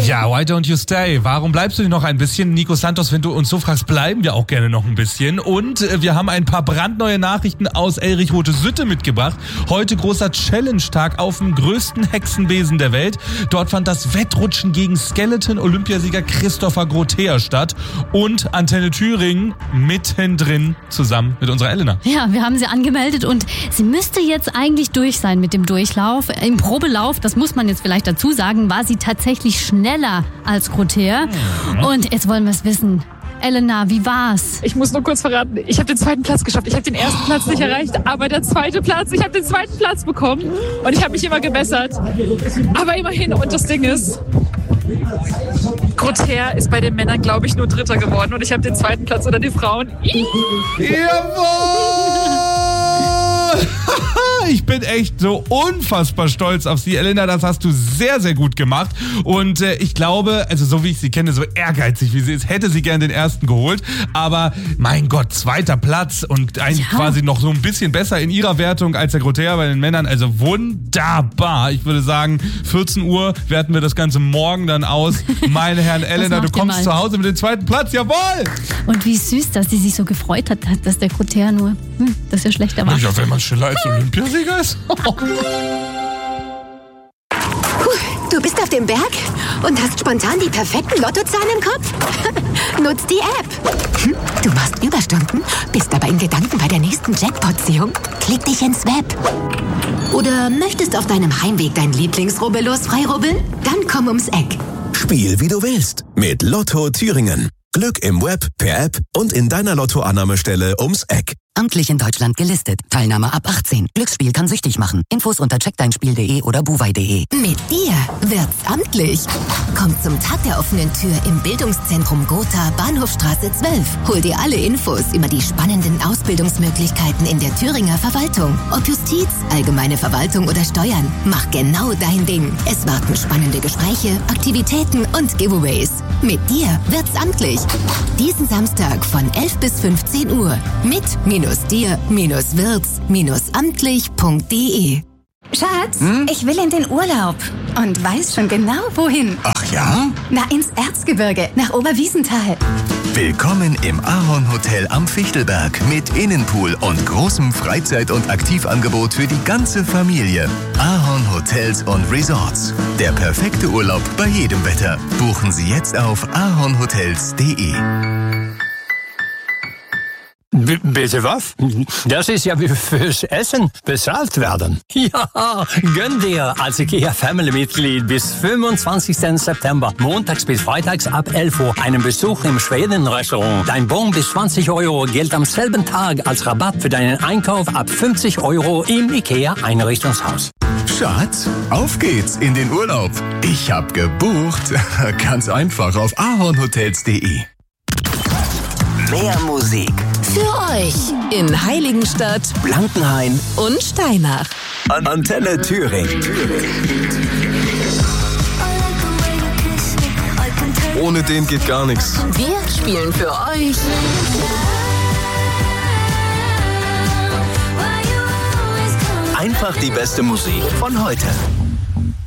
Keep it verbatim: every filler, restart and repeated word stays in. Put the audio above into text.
Ja, why don't you stay? Warum bleibst du nicht noch ein bisschen? Nico Santos, wenn du uns so fragst, bleiben wir auch gerne noch ein bisschen. Und äh, wir haben ein paar brandneue Nachrichten aus Elrich-Rote-Sütte mitgebracht. Heute großer Challenge-Tag auf dem größten Hexenbesen der Welt. Dort fand das Wettrutschen gegen Skeleton-Olympiasieger Christopher Grotea statt. Und Antenne Thüringen mittendrin zusammen mit unserer Elena. Ja, wir haben sie angemeldet und sie müsste jetzt eigentlich durch sein mit dem Durchlauf. Im Probelauf, das muss man jetzt vielleicht dazu sagen, war sie tatsächlich schneller als Grotea. Mhm. Und jetzt wollen wir es wissen. Elena, wie war's? Ich muss nur kurz verraten, ich habe den zweiten Platz geschafft. Ich habe den ersten Platz nicht erreicht, aber der zweite Platz, ich habe den zweiten Platz bekommen und ich habe mich immer gebessert. Aber immerhin, und das Ding ist, Grotea ist bei den Männern, glaube ich, nur Dritter geworden und ich habe den zweiten Platz unter den Frauen. Jawohl! Ich bin echt so unfassbar stolz auf sie. Elena, das hast du sehr, sehr gut gemacht. Und äh, ich glaube, also so wie ich sie kenne, so ehrgeizig wie sie ist, hätte sie gern den ersten geholt. Aber mein Gott, zweiter Platz und ein, ja. quasi noch so ein bisschen besser in ihrer Wertung als der Grotea bei den Männern. Also wunderbar. Ich würde sagen, vierzehn Uhr werten wir das Ganze morgen dann aus. Meine Herren, Elena, du kommst zu Hause mit dem zweiten Platz. Jawohl! Und wie süß, dass sie sich so gefreut hat, dass der Grotea nur, hm, dass er schlechter war. Ja, wenn man schneller als Olympiasieger ist. Du bist auf dem Berg und hast spontan die perfekten Lottozahlen im Kopf? Nutz die App. Du machst Überstunden, bist aber in Gedanken bei der nächsten Jackpot-Ziehung. Klick dich ins Web. Oder möchtest auf deinem Heimweg dein Lieblingsrubbellos freirubbeln? Dann komm ums Eck. Spiel wie du willst mit Lotto Thüringen. Glück im Web, per App und in deiner Lottoannahmestelle ums Eck. Amtlich in Deutschland gelistet. Teilnahme ab achtzehn. Glücksspiel kann süchtig machen. Infos unter check dein spiel punkt de oder buwei punkt de. Mit dir wird's amtlich. Komm zum Tag der offenen Tür im Bildungszentrum Gotha, Bahnhofstraße zwölf. Hol dir alle Infos über die spannenden Ausbildungsmöglichkeiten in der Thüringer Verwaltung. Ob Justiz, allgemeine Verwaltung oder Steuern. Mach genau dein Ding. Es warten spannende Gespräche, Aktivitäten und Giveaways. Mit dir wird's amtlich. Diesen Samstag von elf bis fünfzehn Uhr. Mit minus dir minus wirts minus amtlich punkt de. Schatz, hm? ich will in den Urlaub und weiß schon genau, wohin. Ach ja? Na, ins Erzgebirge, nach Oberwiesenthal. Willkommen im Ahorn Hotel am Fichtelberg mit Innenpool und großem Freizeit- und Aktivangebot für die ganze Familie. Ahorn Hotels und Resorts. Der perfekte Urlaub bei jedem Wetter. Buchen Sie jetzt auf ahornhotels punkt de. B- bitte was? Das ist ja wie fürs Essen bezahlt werden. Ja, gönn dir als IKEA Family-Mitglied bis fünfundzwanzigsten September, montags bis freitags ab elf Uhr, einen Besuch im Schweden-Restaurant. Dein Bon bis zwanzig Euro gilt am selben Tag als Rabatt für deinen Einkauf ab fünfzig Euro im IKEA-Einrichtungshaus. Schatz, auf geht's in den Urlaub. Ich hab gebucht. Ganz einfach auf ahornhotels punkt de. Mehr Musik Für euch in Heiligenstadt, Blankenhain und Steinach. An Antenne Thüringen. Ohne den geht gar nichts. Wir spielen für euch Einfach die beste Musik von heute.